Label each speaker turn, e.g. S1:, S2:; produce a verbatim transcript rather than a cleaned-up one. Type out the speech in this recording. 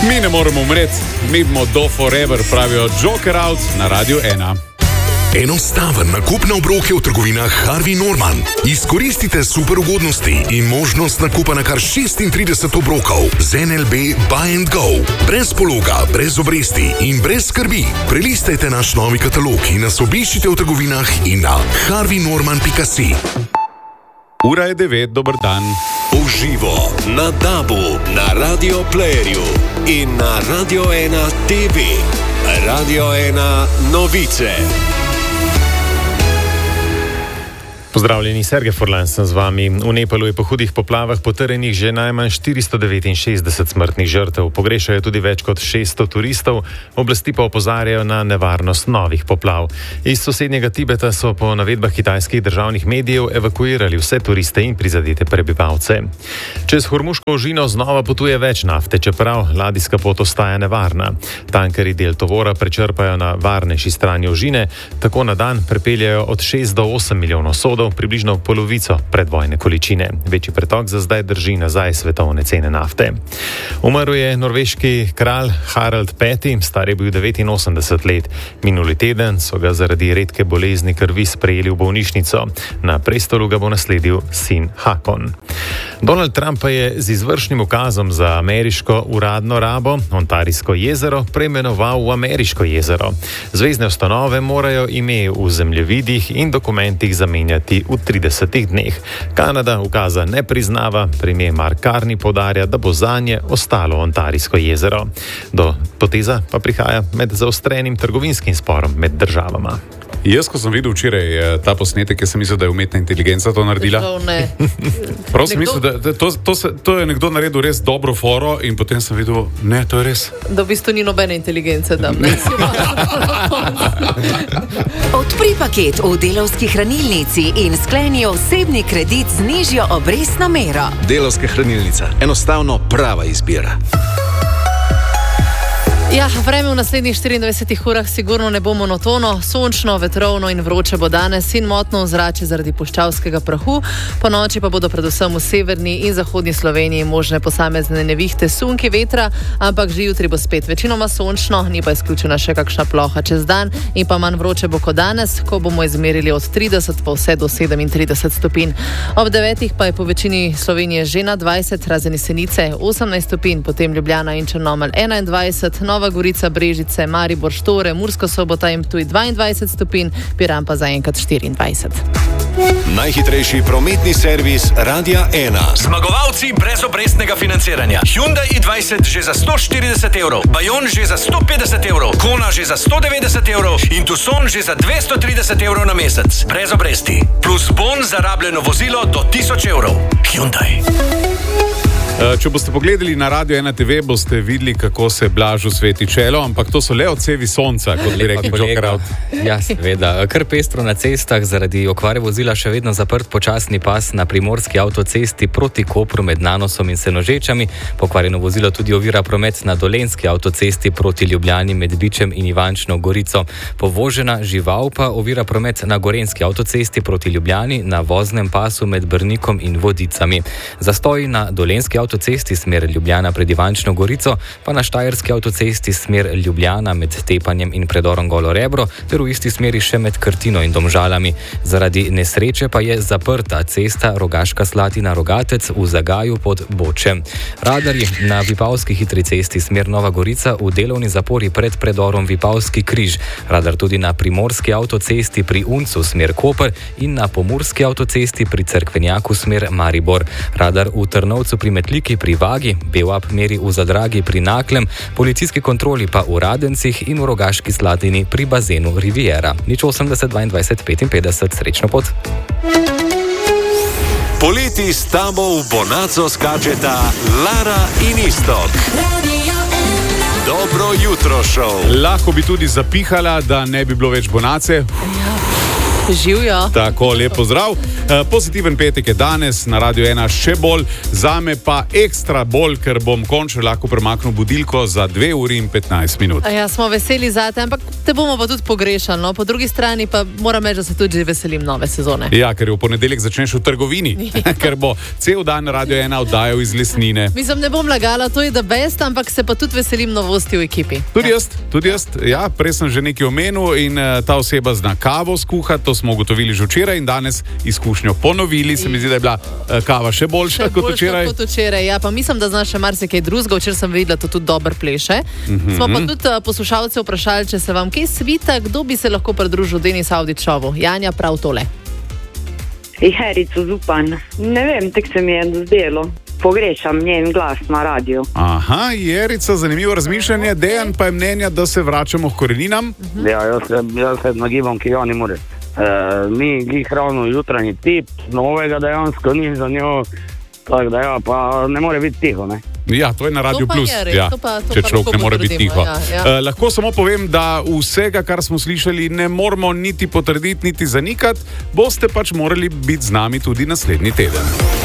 S1: Mi ne moremo umreti, mi bomo do forever, pravijo Joker Out na Radiu ena.
S2: Enostaven nakup na obroke v trgovinah Harvey Norman. Izkoristite super ugodnosti in možnost nakupa na kar šestintrideset obrokov z N L B Buy and Go. Brez pologa, brez obresti in brez skrbi. Prelistajte naš novi katalog in nas obiščite v trgovinah in na harvey norman pika si.
S1: Ura je devet, dober dan.
S3: Uživo na Dabu, na Radio Playerju in na Radio ena T V. Radio ena novice.
S4: Pozdravljeni, Sergej Furlan sem z vami. V Nepalu je po hudih poplavah potrjenih že najmanj štiristo devetinšestdeset smrtnih žrtev. Pogrešajo tudi več kot šeststo turistov, oblasti pa opozarjajo na nevarnost novih poplav. Iz sosednjega Tibeta so po navedbah kitajskih državnih medijev evakuirali vse turiste in prizadete prebivalce. Čez Hormuško ožino znova potuje več nafte, čeprav ladijska pot ostaja nevarna. Tankerji del tovora prečrpajo na varnejši strani ožine, tako na dan prepeljajo od šest do osem milijonov sodov, približno polovico predvojne količine. Večji pretok za zdaj drži nazaj svetovne cene nafte. Umrl je norveški kralj Harald peti, star je bil devetinosemdeset let. Minuli teden so ga zaradi redke bolezni krvi sprejeli v bolnišnico. Na prestolu ga bo nasledil sin Hakon. Donald Trump pa je z izvršnim ukazom za ameriško uradno rabo Ontarijsko jezero preimenoval v Ameriško jezero. Zvezne ustanove morajo ime v zemljevidih in dokumentih zamenjati v tridesetih dneh. Kanada ukaza ne priznava, premier Mark Carney poudarja, da bo zanje ostalo Ontarijsko jezero. Do poteza pa prihaja med zaostrenim trgovinskim sporom med državama.
S1: Jaz, ko sem videl včeraj ta posnetek, jaz sem mislil, da je umetna inteligenca to naredila. Prav sem mislil, da to, to, se, to je nekdo naredil res dobro foro in potem sem videl, ne, to je res.
S5: Da v bistvu ni nobene inteligence tam.
S6: Odpri paket v Delavski hranilnici in skleni osebni kredit z nižjo obrestno mero.
S7: Delavska hranilnica. Enostavno prava izbira.
S5: Ja, vreme v naslednjih štiriindvajsetih urah sigurno ne bo monotono, sončno, vetrovno in vroče bo danes in motno ozračje zaradi puščavskega prahu. Po noči pa bodo predvsem v severni in zahodni Sloveniji možne posamezne nevihte, sunki vetra, ampak že jutri bo spet večinoma sončno, ni pa izključena še kakšna ploha čez dan in pa manj vroče bo kot danes, ko bomo izmerili od trideset pa vse do sedemintrideset stopinj. Ob devetih pa je po večini Slovenije že na dvajset, razen Jesenice osemnajst stopinj, potem Ljubljana in Črnomelj enaindvajset, Nova Gorica, Brežice, Maribor, Štore, Murska Sobota in Ptuj dvaindvajset stopinj, Piran pa zaenkrat štiriindvajset.
S3: Najhitrejši prometni servis Radia ena.
S8: Zmagovalci brez obrestnega financiranja. Hyundai i dvajset že za sto štirideset evrov, Bayon že za sto petdeset evrov, Kona že za sto devetdeset evrov in Tucson že za dvesto trideset evrov na mesec. Brez obresti. Plus bon za rabljeno vozilo do tisoč evrov. Hyundai.
S1: Če boste pogledali na Radio ena T V, boste videli, kako se Blažu sveti čelo, ampak to so le odsevi sonca, kot bi rekli Joker Out.
S9: Ja, seveda. Kar pestro na cestah, zaradi okvare vozila še vedno zaprt počasni pas na primorski avtocesti proti Kopru med Nanosom in Senožečami. Pokvarjeno vozilo tudi ovira promet na dolenski avtocesti proti Ljubljani med Bičem in Ivančno Gorico. Povožena žival pa ovira promet na gorenski avtocesti proti Ljubljani na voznem pasu med Brnikom in Vodicami. Zastoji na dolenski avtocesti smer Ljubljana pred Ivančno Gorico, pa na štajerski avtocesti smer Ljubljana med Tepanjem in predorom Golo Rebro, ter v isti smeri še med Krtino in Domžalami. Zaradi nesreče pa je zaprta cesta Rogaška Slatina-Rogatec v Zagaju pod Bočem. Radarji na Vipavski hitri cesti smer Nova Gorica v delovni zapori pred predorom Vipavski križ. Radar tudi na primorski avtocesti pri Uncu smer Koper in na pomurski avtocesti pri Cerkvenjaku smer Maribor. Radar v Trnovcu pri Metliki pri Vagi, B W A P meri v Zadragi pri Naklem, policijski kontroli pa v Radencih in v Rogaški Slatini pri bazenu Riviera. Nič osemdeset dvaindvajset petinpetdeset, srečno pot.
S3: Poleti s tabo v Bonaco skačeta Lara in Iztok. Dobro jutro, šov.
S1: Lahko bi tudi zapihala, da ne bi bilo več Bonace.
S5: Živijo.
S1: Tako, lepo zdrav. Uh, pozitiven petek je danes na Radio ena še bolj, zame pa ekstra bolj, ker bom končno lahko premaknil budilko za dve uri in petnajst minut.
S5: Ja, smo veseli zate, ampak te bomo pa tudi pogrešali. No? Po drugi strani pa moram reči, da se tudi veselim nove sezone.
S1: Ja, ker v ponedeljek začneš v trgovini, ker bo cel dan Radio ena oddajal iz lesnine.
S5: Mislim, ne bom lagala, to je the best, ampak se pa tudi veselim novosti v ekipi.
S1: Tudi jaz, tudi jaz. Ja, prej sem že nekaj omenil in uh, ta oseba zna kavo skuhati, to smo ugotovili že včeraj in danes izkušnjo ponovili. Se mi zdi, da je bila uh, kava še boljša
S5: še
S1: kot
S5: boljša
S1: včeraj.
S5: Kot včeraj. Ja, pa mislim, da znaš še marsikaj drugega. Včeraj sem videla, da tudi dobro pleše. Mm-hmm. Smo pa tudi uh, poslušalce vprašali, če se vam kaj svita, kdo bi se lahko pridružil Denis Avdićovu. Janja, prav tole.
S10: Jerico Zupan. Ne vem, tek se mi je zdelo. Pogrešam njen glas na radiju.
S1: Aha, Jerica, zanimivo razmišljanje. Dejan pa je mnenja, da se vračamo k koreninam.
S11: Uh-huh. Ja, jaz se, jaz se nagibam, ki jo ne more. E, ni glih ravno jutranji tip, novega dejansko ni za njo, tako da ja, pa ne more biti tiho, ne?
S1: Ja, to je na Radio Plus,
S5: je,
S1: ja,
S5: to pa, to
S1: če
S5: pa
S1: človek ne more biti tiho.
S5: Ja, ja.
S1: Uh, lahko samo povem, da vsega, kar smo slišali, ne moramo niti potrditi, niti zanikati. Boste pač morali biti z nami tudi naslednji teden.